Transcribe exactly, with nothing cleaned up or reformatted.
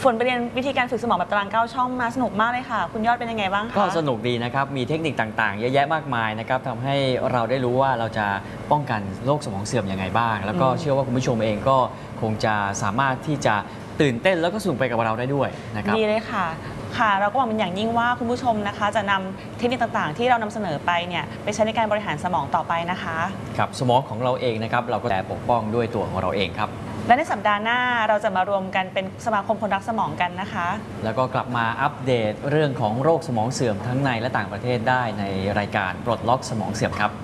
ฝนไปเรียนวิธีการฝึกสมองแบบตารางเก้าช่องมาสนุกมากเลยค่ะคุณยอดเป็นยังไงบ้างคะก็สนุกดีนะครับมีเทคนิคต่างๆเยอะแยะมากมายนะครับทำให้เราได้รู้ว่าเราจะป้องกันโรคสมองเสื่อมยังไงบ้าง แล้วก็เชื่อว่าคุณผู้ชมเองก็คงจะสามารถที่จะตื่นเต้นแล้วก็สนุกไปกับเราได้ด้วยนะครับดีเลยค่ะค่ะเราก็หวังเป็นอย่างยิ่งว่าคุณผู้ชมนะคะจะนำเทคนิคต่างๆที่เรานำเสนอไปเนี่ยไปใช้ในการบริหารสมองต่อไปนะคะครับสมองของเราเองนะครับเราก็แต่ปกป้องด้วยตัวของเราเองครับและในสัปดาห์หน้าเราจะมารวมกันเป็นสมาคมคนรักสมองกันนะคะแล้วก็กลับมาอัปเดตเรื่องของโรคสมองเสื่อมทั้งในและต่างประเทศได้ในรายการปลดล็อกสมองเสื่อมครับ